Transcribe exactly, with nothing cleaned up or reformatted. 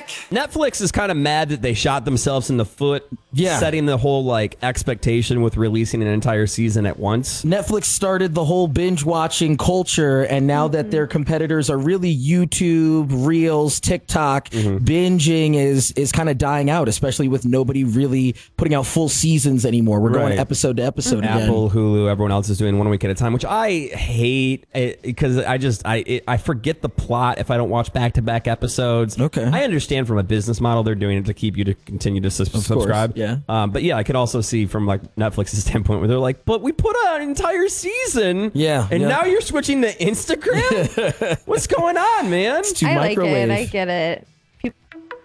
back. Netflix is kind of mad that they shot themselves in the foot, yeah. setting the whole like expectation with releasing an entire season at once. Netflix started the whole binge watching culture, and now mm-hmm. that their competitors are really YouTube, Reels, TikTok, mm-hmm. binging is is kind of dying out, especially with nobody really putting out full seasons anymore. We're right. going episode to episode. Mm-hmm. Again. Apple, Hulu, everyone else is doing one week at a time, which I hate because I just I it, I forget the plot if I don't watch back to back episodes. Okay, I understand from a business model they're doing it to keep you to continue to su- subscribe. Yeah, um, but yeah, I could also see from like Netflix's standpoint where they're like, but we put out an entire season. Yeah, and yeah. now you're switching to Instagram. What's going on, man? It's too I like it. I get it.